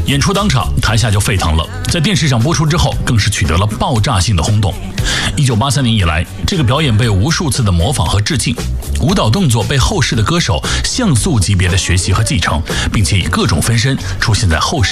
演出当场，台下就沸腾了，在电视上播出之后，更是取得了爆炸性的轰动。1983年以来，这个表演被无数次的模仿和致敬，舞蹈动作被后世的歌手像素级别的学习和继承，并且以各种分身出现在后世